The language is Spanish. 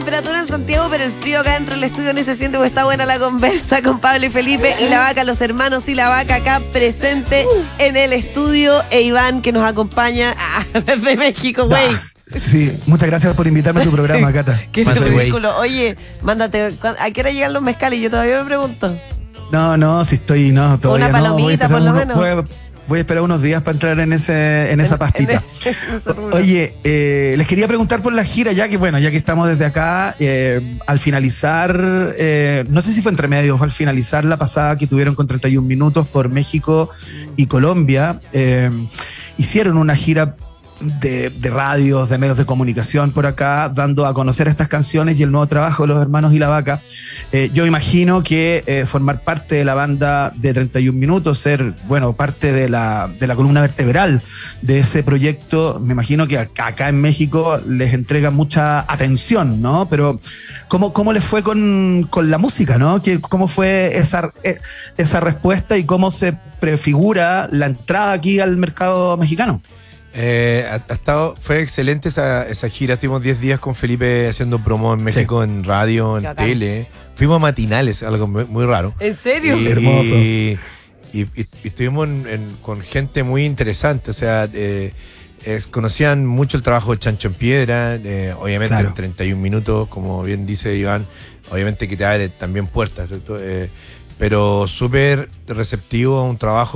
Temperatura en Santiago, pero el frío acá dentro del estudio ni se siente porque está buena la conversa con Pablo y Felipe y la vaca, los hermanos y la vaca acá presente en el estudio, e Iván que nos acompaña desde México, güey. Sí, muchas gracias por invitarme a tu programa, Cata. Qué ridículo. Oye, mándate, ¿a qué hora llegan los mezcales? Yo todavía me pregunto. No, si estoy, todavía una palomita, por lo menos. Voy a esperar unos días para entrar en esa pastita. Oye, les quería preguntar por la gira, ya que estamos desde acá, al finalizar, no sé si fue entre medios o al finalizar la pasada que tuvieron con 31 minutos por México y Colombia, hicieron una gira de radios, de medios de comunicación por acá, dando a conocer estas canciones y el nuevo trabajo de los hermanos y la vaca. Yo imagino que formar parte de la banda de 31 minutos, ser, parte de la columna vertebral de ese proyecto, me imagino que acá en México les entrega mucha atención, ¿no? Pero ¿cómo les fue con la música, ¿no? ¿Cómo fue esa respuesta y cómo se prefigura la entrada aquí al mercado mexicano? Fue excelente esa gira. Estuvimos 10 días con Felipe haciendo promo en México, en radio, en tele. Fuimos a matinales, algo muy raro. ¿En serio? Hermoso. Y estuvimos con gente muy interesante. O sea, conocían mucho el trabajo de Chancho en Piedra. Obviamente, en 31 minutos, como bien dice Iván, obviamente que te abre también puertas, ¿cierto? Pero súper receptivo a un trabajo